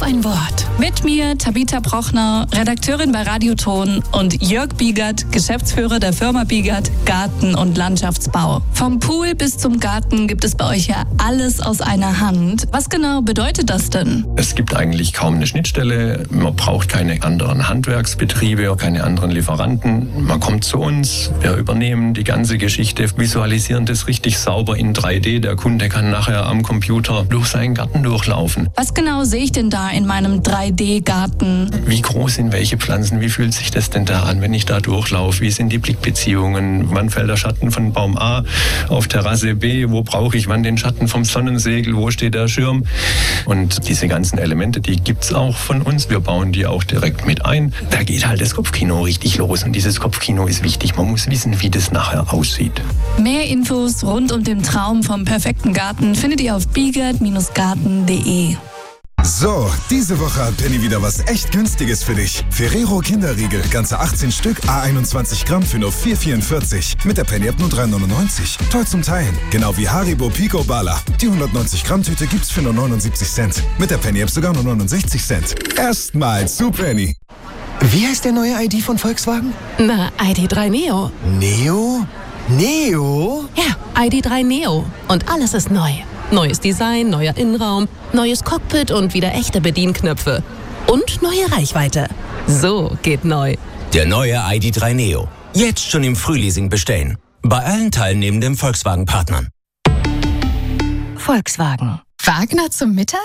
ein Wort. Mit mir Tabitha Brochner, Redakteurin bei Radioton, und Jörg Biegert, Geschäftsführer der Firma Biegert Garten- und Landschaftsbau. Vom Pool bis zum Garten gibt es bei euch ja alles aus einer Hand. Was genau bedeutet das denn? Es gibt eigentlich kaum eine Schnittstelle. Man braucht keine anderen Handwerksbetriebe, keine anderen Lieferanten. Man kommt zu uns, wir übernehmen die ganze Geschichte, visualisieren das richtig sauber in 3D. Der Kunde kann nachher am Computer durch seinen Garten durchlaufen. Was genau sehe ich denn da in meinem 3D-Garten? Wie groß sind welche Pflanzen? Wie fühlt sich das denn da an, wenn ich da durchlaufe? Wie sind die Blickbeziehungen? Wann fällt der Schatten von Baum A auf Terrasse B? Wo brauche ich wann den Schatten vom Sonnensegel? Wo steht der Schirm? Und diese ganzen Elemente, die gibt's auch von uns. Wir bauen die auch direkt mit ein. Da geht halt das Kopfkino richtig los. Und dieses Kopfkino ist wichtig. Man muss wissen, wie das nachher aussieht. Mehr Infos rund um den Traum vom perfekten Garten findet ihr auf biegert-garten.de. So, diese Woche hat Penny wieder was echt Günstiges für dich. Ferrero Kinderriegel, ganze 18 Stück, A21 Gramm für nur 4,44. Mit der Penny-App nur 3,99. Toll zum Teilen. Genau wie Haribo Pico Bala. Die 190 Gramm Tüte gibt's für nur 79 Cent. Mit der Penny-App sogar nur 69 Cent. Erstmal zu Penny. Wie heißt der neue ID von Volkswagen? Na, ID.3 Neo. Neo? Neo? Ja, ID.3 Neo. Und alles ist neu. Neues Design, neuer Innenraum, neues Cockpit und wieder echte Bedienknöpfe. Und neue Reichweite. So geht neu. Der neue ID.3 Neo. Jetzt schon im Frühleasing bestellen. Bei allen teilnehmenden Volkswagen-Partnern. Volkswagen. Wagner zum Mittag?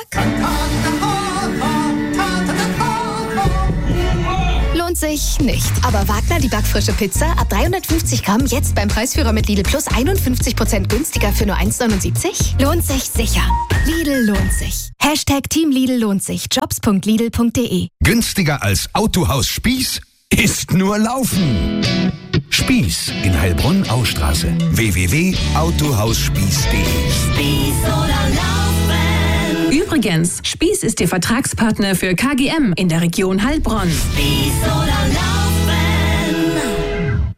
Lohnt sich nicht. Aber Wagner, die backfrische Pizza, ab 350 Gramm, jetzt beim Preisführer mit Lidl Plus 51% günstiger für nur 1,79? Lohnt sich sicher. Lidl lohnt sich. Hashtag Team Lidl lohnt sich. Jobs.lidl.de. Günstiger als Autohaus Spieß? Ist nur Laufen. Spieß in Heilbronn-Austraße. www.autohausspieß.de. Spieß oder Laufen. Übrigens, Spieß ist Ihr Vertragspartner für KGM in der Region Heilbronn. Spieß oder Laufen.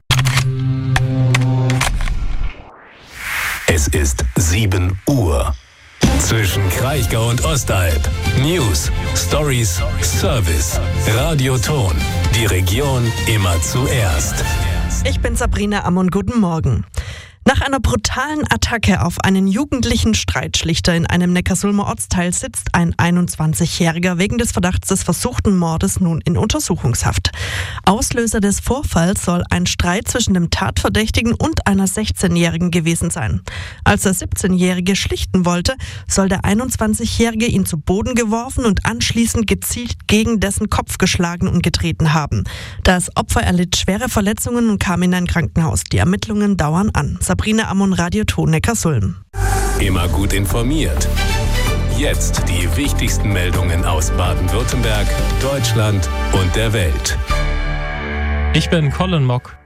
Es ist 7 Uhr. Zwischen Kraichgau und Ostalb. News, Stories, Service. Radioton. Die Region immer zuerst. Ich bin Sabrina Ammon, guten Morgen. Nach einer brutalen Attacke auf einen jugendlichen Streitschlichter in einem Neckarsulmer Ortsteil sitzt ein 21-Jähriger wegen des Verdachts des versuchten Mordes nun in Untersuchungshaft. Auslöser des Vorfalls soll ein Streit zwischen dem Tatverdächtigen und einer 16-Jährigen gewesen sein. Als der 17-Jährige schlichten wollte, soll der 21-Jährige ihn zu Boden geworfen und anschließend gezielt gegen dessen Kopf geschlagen und getreten haben. Das Opfer erlitt schwere Verletzungen und kam in ein Krankenhaus. Die Ermittlungen dauern an. Sabrina Ammon, Radioton Neckarsulm. Immer gut informiert. Jetzt die wichtigsten Meldungen aus Baden-Württemberg, Deutschland und der Welt. Ich bin Colin Mock.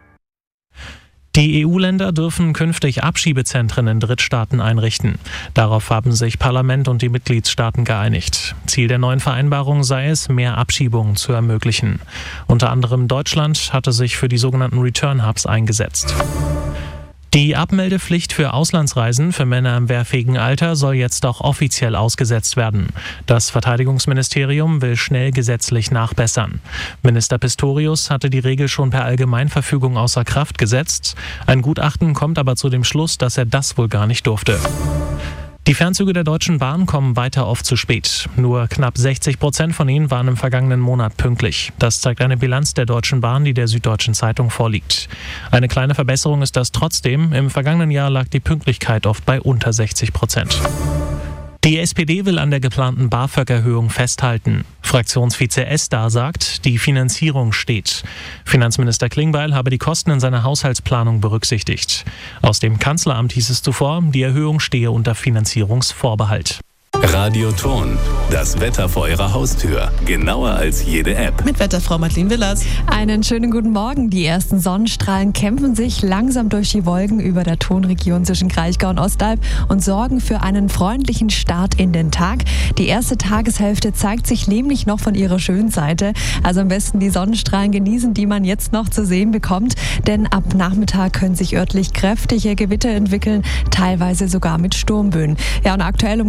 Die EU-Länder dürfen künftig Abschiebezentren in Drittstaaten einrichten. Darauf haben sich Parlament und die Mitgliedstaaten geeinigt. Ziel der neuen Vereinbarung sei es, mehr Abschiebungen zu ermöglichen. Unter anderem Deutschland hatte sich für die sogenannten Return-Hubs eingesetzt. Die Abmeldepflicht für Auslandsreisen für Männer im wehrfähigen Alter soll jetzt auch offiziell ausgesetzt werden. Das Verteidigungsministerium will schnell gesetzlich nachbessern. Minister Pistorius hatte die Regel schon per Allgemeinverfügung außer Kraft gesetzt. Ein Gutachten kommt aber zu dem Schluss, dass er das wohl gar nicht durfte. Die Fernzüge der Deutschen Bahn kommen weiter oft zu spät. Nur knapp 60% von ihnen waren im vergangenen Monat pünktlich. Das zeigt eine Bilanz der Deutschen Bahn, die der Süddeutschen Zeitung vorliegt. Eine kleine Verbesserung ist das trotzdem. Im vergangenen Jahr lag die Pünktlichkeit oft bei unter 60%. Die SPD will an der geplanten BAföG-Erhöhung festhalten. Fraktionsvize Esdar sagt, die Finanzierung steht. Finanzminister Klingbeil habe die Kosten in seiner Haushaltsplanung berücksichtigt. Aus dem Kanzleramt hieß es zuvor, die Erhöhung stehe unter Finanzierungsvorbehalt. Radioton. Das Wetter vor Ihrer Haustür. Genauer als jede App. Mit Wetterfrau Madeleine Willers. Einen schönen guten Morgen. Die ersten Sonnenstrahlen kämpfen sich langsam durch die Wolken über der Tonregion zwischen Kraichgau und Ostalb und sorgen für einen freundlichen Start in den Tag. Die erste Tageshälfte zeigt sich nämlich noch von ihrer schönen Seite. Also am besten die Sonnenstrahlen genießen, die man jetzt noch zu sehen bekommt. Denn ab Nachmittag können sich örtlich kräftige Gewitter entwickeln, teilweise sogar mit Sturmböen. Ja, und aktuell um kurz nach 7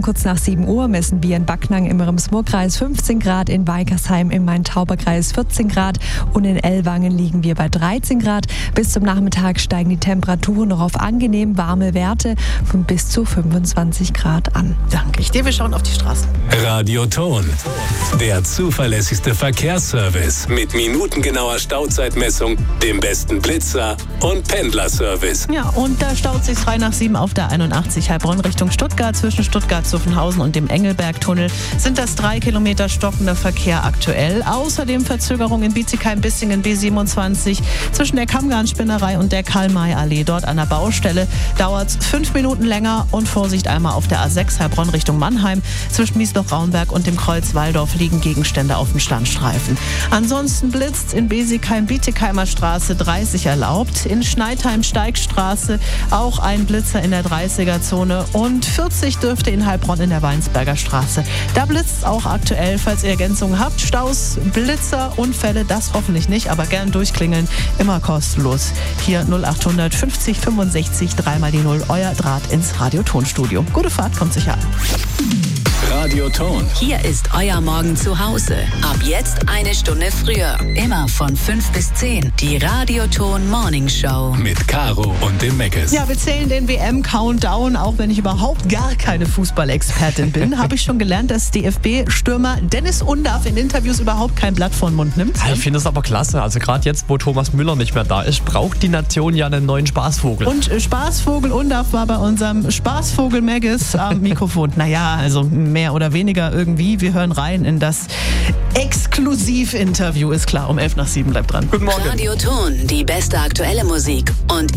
7 Uhr messen wir in Backnang im Rems-Murr-Kreis 15 Grad, in Weikersheim im Main-Tauber-Kreis 14 Grad und in Ellwangen liegen wir bei 13 Grad. Bis zum Nachmittag steigen die Temperaturen noch auf angenehm warme Werte von bis zu 25 Grad an. Danke ich dir. Wir schauen auf die Straßen. Radioton, der zuverlässigste Verkehrsservice mit minutengenauer Stauzeitmessung, dem besten Blitzer und Pendlerservice. Ja, und da staut sich 3 nach 7 auf der 81 Heilbronn Richtung Stuttgart. Zwischen Stuttgart-Zuffenhausen und dem Engelbergtunnel sind das 3 Kilometer stockender Verkehr aktuell. Außerdem Verzögerung in Bietigheim-Bissingen B27 zwischen der Kammgarnspinnerei und der Karl-May-Allee. Dort an der Baustelle dauert es 5 Minuten länger und Vorsicht einmal auf der A6 Heilbronn Richtung Mannheim. Zwischen Miesloch-Raunberg und dem Kreuz Walldorf liegen Gegenstände auf dem Standstreifen. Ansonsten blitzt in Besigheim-Bietigheimer Straße 30 erlaubt. In Schneidheim-Steigstraße auch ein Blitzer in der 30er-Zone und 40 dürfte in Heilbronn in der Weinsberger Straße. Da blitzt es auch aktuell, falls ihr Ergänzungen habt. Staus, Blitzer, Unfälle, das hoffentlich nicht, aber gern durchklingeln, immer kostenlos. Hier 0800 50 65 3 mal die 0, euer Draht ins Radiotonstudio. Gute Fahrt, kommt sicher an. Radioton. Hier ist euer Morgen zu Hause. Ab jetzt eine Stunde früher. Immer von 5 bis 10. Die Radioton Morning Show. Mit Caro und dem Meckes. Ja, wir zählen den WM-Countdown. Auch wenn ich überhaupt gar keine Fußballexpertin bin, habe ich schon gelernt, dass DFB-Stürmer Dennis Undaff in Interviews überhaupt kein Blatt vor den Mund nimmt. Ja, ich finde es aber klasse. Also gerade jetzt, wo Thomas Müller nicht mehr da ist, braucht die Nation ja einen neuen Spaßvogel. Und Spaßvogel Undaff war bei unserem Spaßvogel Meckes am Mikrofon. Naja, also mehr oder weniger irgendwie. Wir hören rein in das Exklusiv-Interview. Ist klar, um 11 nach 7 bleibt dran. Guten Morgen. Radioton, die beste aktuelle Musik und